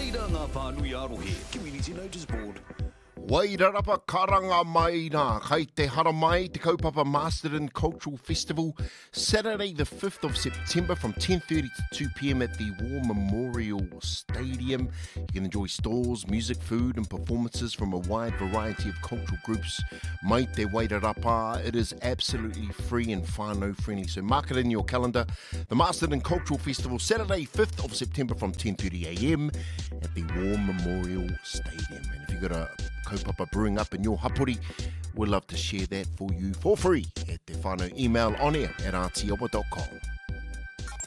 Reira ngā whānui arohe, Community Notice Board. Wairarapa karanga mai nā, kei te hara mai, te kaupapa Master in Cultural Festival, Saturday the 5th of September from 10:30 to 2 p.m. at the War Memorial Stadium. You can enjoy stalls, music, food and performances from a wide variety of cultural groups. Mai te Wairarapa, it is absolutely free and whānau friendly, so mark it in your calendar. The Master in Cultural Festival, Saturday 5th of September from 10:30 a.m. at the War Memorial Stadium. And if you've got a kaupapa brewing up in your hapori, we'd love to share that for you for free at te whānau email on air at rtiopa.com.